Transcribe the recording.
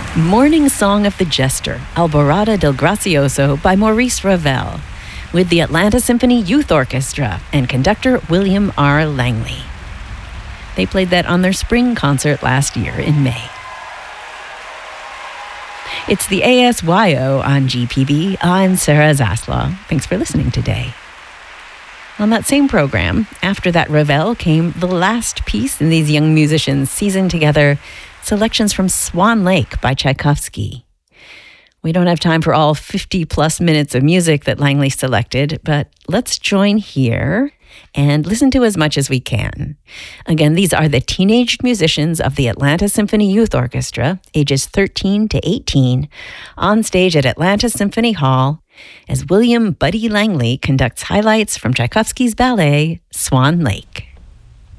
Morning Song of the Jester, Alborada del Gracioso by Maurice Ravel, with the Atlanta Symphony Youth Orchestra and conductor William R. Langley. They played that on their spring concert last year in May. It's the ASYO on GPB. I'm Sarah Zaslow. Thanks for listening today. On that same program, after that Ravel came the last piece in these young musicians' season together, selections from Swan Lake by Tchaikovsky. We don't have time for all 50-plus minutes of music that Langley selected, but let's join here and listen to as much as we can. Again, these are the teenage musicians of the Atlanta Symphony Youth Orchestra, ages 13 to 18, on stage at Atlanta Symphony Hall as William Buddy Langley conducts highlights from Tchaikovsky's ballet, Swan Lake.